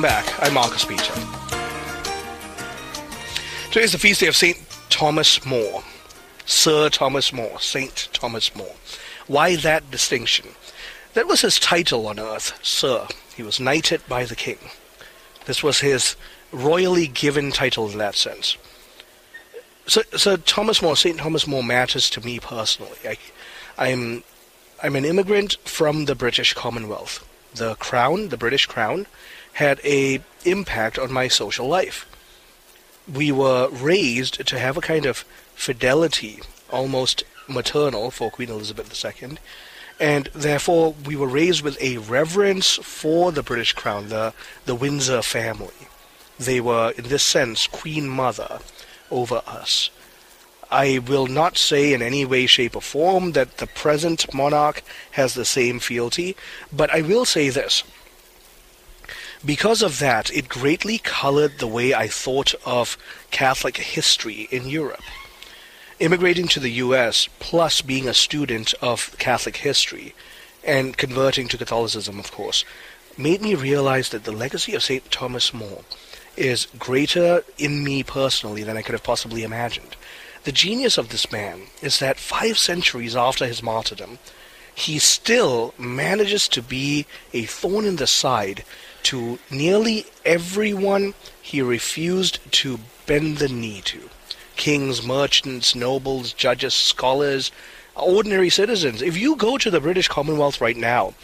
Back. I'm Marcus Peter. Today is the feast day of St. Thomas More. Sir Thomas More, St. Thomas More. Why that distinction? That was his title on earth, Sir. He was knighted by the king. This was his royally given title in that sense. Sir Thomas More, St. Thomas More matters to me personally. I'm an immigrant from the British Commonwealth. The Crown, the British Crown, had an impact on my social life. We were raised to have a kind of fidelity, almost maternal, for Queen Elizabeth II, and therefore we were raised with a reverence for the British Crown, the Windsor family. They were, in this sense, Queen Mother over us. I will not say in any way, shape, or form that the present monarch has the same fealty, but I will say this. Because of that, it greatly colored the way I thought of Catholic history in Europe. Immigrating to the U.S., plus being a student of Catholic history, and converting to Catholicism, of course, made me realize that the legacy of St. Thomas More is greater in me personally than I could have possibly imagined. The genius of this man is that 5 centuries after his martyrdom, he still manages to be a thorn in the side to nearly everyone he refused to bend the knee to. Kings, merchants, nobles, judges, scholars, ordinary citizens. If you go to the British Commonwealth right now,